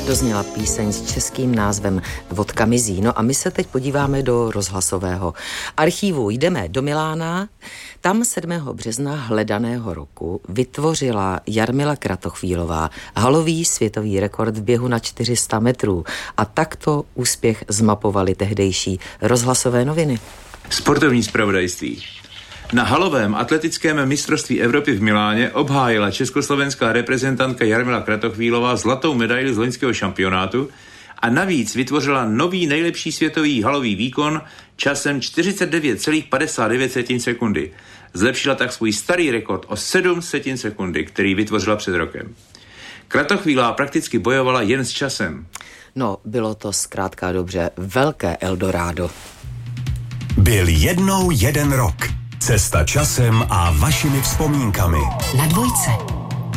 dozněla píseň s českým názvem Vodka mizí. No a my se teď podíváme do rozhlasového archívu. Jdeme do Milána. Tam 7. března hledaného roku vytvořila Jarmila Kratochvílová halový světový rekord v běhu na 400 metrů. A takto úspěch zmapovaly tehdejší rozhlasové noviny. Sportovní zpravodajství. Na halovém atletickém mistrovství Evropy v Miláně obhájila československá reprezentantka Jarmila Kratochvílová zlatou medaili z loňského šampionátu a navíc vytvořila nový nejlepší světový halový výkon časem 49,59 sekundy. Zlepšila tak svůj starý rekord o 7 setin sekundy, který vytvořila před rokem. Kratochvílová prakticky bojovala jen s časem. No, bylo to zkrátka dobře velké Eldorado. Byl jednou jeden rok. Cesta časem a vašimi vzpomínkami. Na Dvojce.